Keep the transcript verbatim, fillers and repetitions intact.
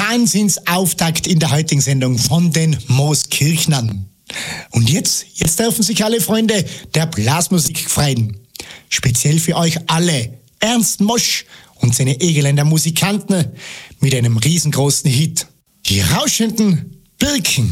Wahnsinnsauftakt in der heutigen Sendung von den Mooskirchnern. Und jetzt, jetzt dürfen sich alle Freunde der Blasmusik freuen. Speziell für euch alle Ernst Mosch und seine Egeländer Musikanten mit einem riesengroßen Hit. Die rauschenden Birken.